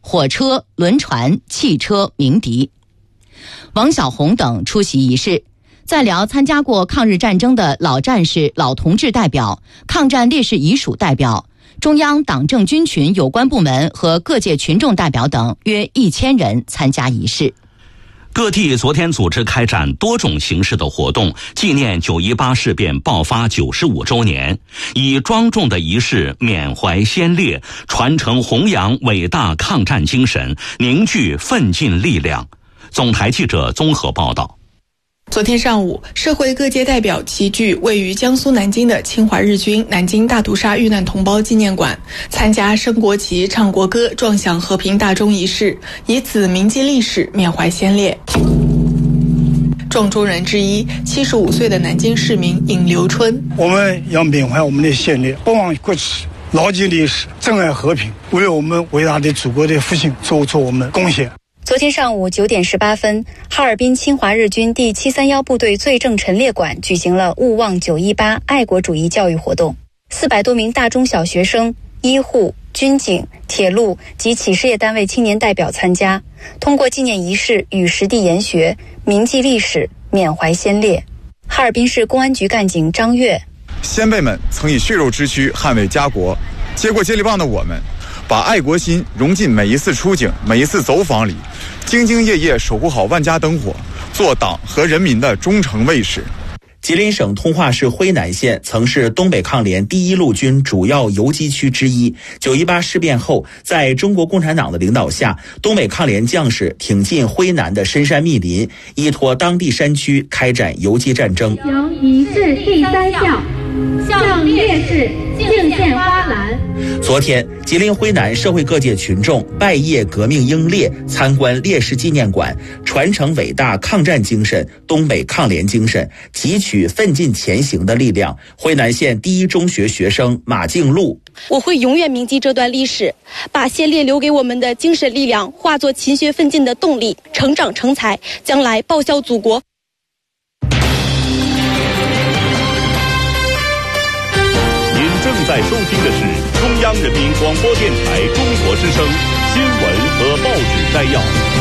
火车、轮船、汽车鸣笛。王晓红等出席仪式。在辽参加过抗日战争的老战士、老同志代表、抗战烈士遗属代表、中央党政军群有关部门和各界群众代表等约1000人参加仪式。 各地昨天组织开展多种形式的活动，纪念9·18事变爆发95周年，以庄重的仪式缅怀先烈，传承弘扬伟大抗战精神，凝聚奋进力量。总台记者综合报道。 昨天上午，社会各界代表齐聚位于江苏南京的侵华日军南京大屠杀遇难同胞纪念馆，参加升国旗、唱国歌、撞响和平大钟仪式，以此铭记历史，缅怀先烈。撞钟人之一，75岁的南京市民尹留春： 我们要缅怀我们的先烈，不忘国耻，牢记历史，珍爱和平，为我们伟大的祖国的复兴做出我们贡献。 昨天上午9点18分，哈尔滨侵华日军第731部队罪证陈列馆举行了勿忘9·18爱国主义教育活动，400多名大中小学生、医护、军警、铁路及企事业单位青年代表参加，通过纪念仪式与实地研学，铭记历史，缅怀先烈。哈尔滨市公安局干警张跃： 先辈们曾以血肉之躯捍卫家国，接过接力棒的我们，把爱国心融进每一次出警、每一次走访里，兢兢业业守护好万家灯火，做党和人民的忠诚卫士。 吉林省通化市辉南县曾是东北抗联第1路军主要游击区之一。9·18事变后，在中国共产党的领导下，东北抗联将士挺进辉南的深山密林，依托当地山区开展游击战争。 行仪式第3项，向烈士敬献花篮。 昨天，吉林辉南社会各界群众拜谒革命英烈，参观烈士纪念馆，传承伟大抗战精神、东北抗联精神，汲取奋进前行的力量。辉南县第1中学学生马静璐： 我会永远铭记这段历史，把先烈留给我们的精神力量化作勤学奋进的动力，成长成才，将来报效祖国。 正在收听的是中央人民广播电台中国之声新闻和报纸摘要。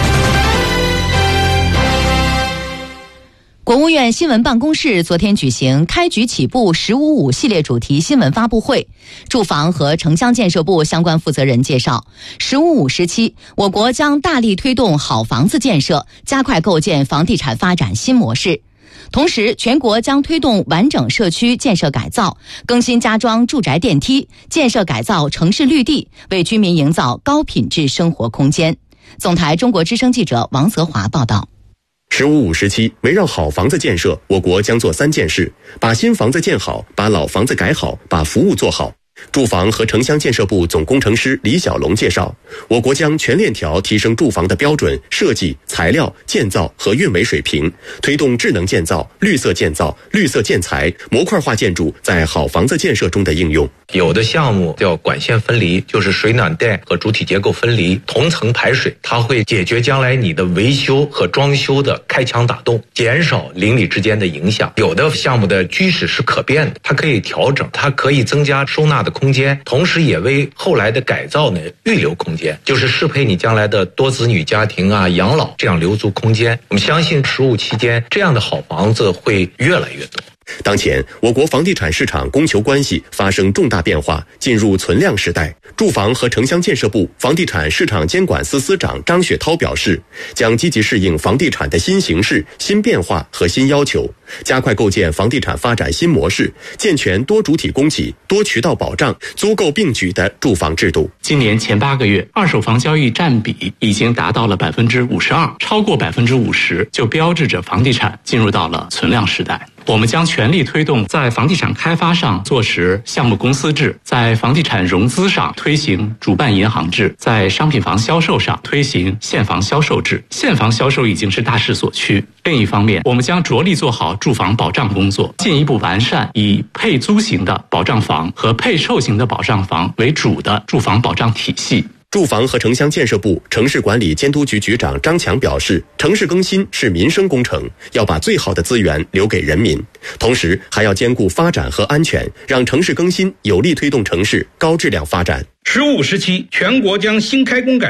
国务院新闻办公室昨天举行开局起步“15.5”系列主题新闻发布会，住房和城乡建设部相关负责人介绍，“15.5”时期，我国将大力推动好房子建设，加快构建房地产发展新模式。同时，全国将推动完整社区建设改造，更新加装住宅电梯，建设改造城市绿地，为居民营造高品质生活空间。总台中国之声记者王泽华报道。 “15.5”时期，围绕好房子建设，我国将做3件事：把新房子建好，把老房子改好，把服务做好。住房和城乡建设部总工程师李小龙介绍，我国将全链条提升住房的标准、设计、材料、建造和运维水平，推动智能建造、绿色建造、绿色建材、模块化建筑在好房子建设中的应用。 有的项目叫管线分离，就是水暖带和主体结构分离，同层排水，它会解决将来你的维修和装修的开墙打洞，减少邻里之间的影响。有的项目的居室是可变的，它可以调整，它可以增加收纳的空间，同时也为后来的改造呢预留空间，就是适配你将来的多子女家庭啊、养老，这样留足空间。我们相信15期间这样的好房子会越来越多。 当前，我国房地产市场供求关系发生重大变化，进入存量时代。住房和城乡建设部房地产市场监管司司长张雪涛表示，将积极适应房地产的新形势、新变化和新要求，加快构建房地产发展新模式，健全多主体供给、多渠道保障、租购并举的住房制度。 今年前8个月，二手房交易占比已经达到了52%，超过50%，就标志着房地产进入到了存量时代。我们将全力推动在房地产开发上做实项目公司制，在房地产融资上推行主办银行制，在商品房销售上推行现房销售制。现房销售已经是大势所趋。另一方面，我们将着力做好住房保障工作，进一步完善以配租型的保障房和配售型的保障房为主的住房保障体系。 住房和城乡建设部城市管理监督局局长张强表示，城市更新是民生工程，要把最好的资源留给人民，同时还要兼顾发展和安全，让城市更新有力推动城市高质量发展。 15时期，全国将新开工改